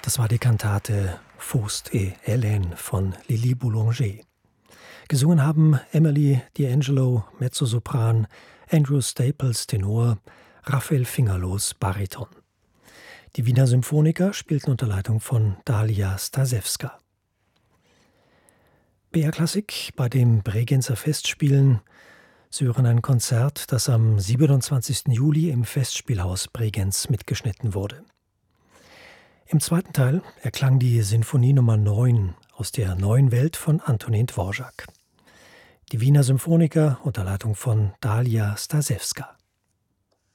Das war die Kantate Faust et Hélène von Lili Boulanger. Gesungen haben Emily D'Angelo, Mezzosopran, Andrew Staples, Tenor, Raphael Fingerlos, Bariton. Die Wiener Symphoniker spielten unter Leitung von Dalia Stasewska. BR Klassik bei den Bregenzer Festspielen. Sie hören ein Konzert, das am 27. Juli im Festspielhaus Bregenz mitgeschnitten wurde. Im zweiten Teil erklang die Sinfonie Nummer 9 aus der Neuen Welt von Antonin Dvorak. Die Wiener Symphoniker unter Leitung von Dalia Stasewska.